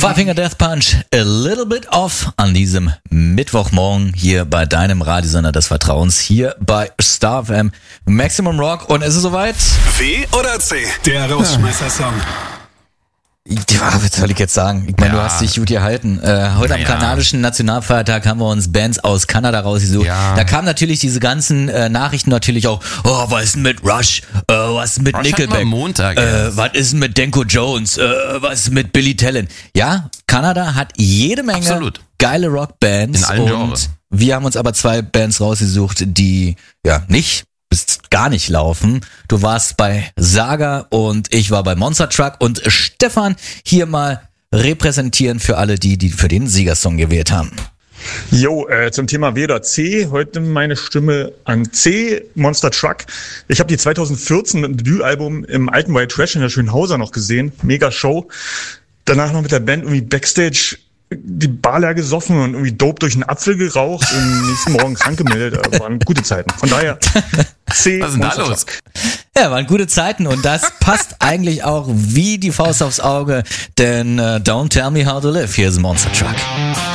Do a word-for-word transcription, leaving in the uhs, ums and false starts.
Five Finger Death Punch, a little bit off an diesem Mittwochmorgen hier bei deinem Radiosender des Vertrauens, hier bei Star F M Maximum Rock. Und ist es soweit? W oder C? Der Rausschmeißer-Song. Ja, was soll ich jetzt sagen? Ich meine, Ja. du hast dich gut gehalten. Äh, heute Naja. am kanadischen Nationalfeiertag haben wir uns Bands aus Kanada rausgesucht. Ja. Da kamen natürlich diese ganzen äh, Nachrichten natürlich auch, oh, was ist denn mit Rush? Äh, was ist mit Rush Nickelback? hatten wir Montag äh, erst. was ist denn mit Denko Jones? Äh, was ist mit Billy Talent? Ja, Kanada hat jede Menge Absolut. geile Rockbands. In allen und Genres. wir haben uns aber zwei Bands rausgesucht, die ja nicht bis gar nicht laufen. Du warst bei Saga und ich war bei Monster Truck und Stefan hier mal repräsentieren für alle die, die für den Siegersong gewählt haben. Jo, äh, zum Thema W oder C, heute meine Stimme an C, Monster Truck. Ich habe die zwanzig vierzehn mit dem Debütalbum im alten White Trash in der Schönhauser noch gesehen, mega Show. Danach noch mit der Band irgendwie Backstage die Bar leer gesoffen und irgendwie Dope durch einen Apfel geraucht und am nächsten Morgen krank gemeldet. Das waren gute Zeiten. Von daher C, Was ist denn da Monster los? Truck. Ja, waren gute Zeiten und das passt eigentlich auch wie die Faust aufs Auge, denn uh, Don't Tell Me How to Live, hier ist Monster Truck.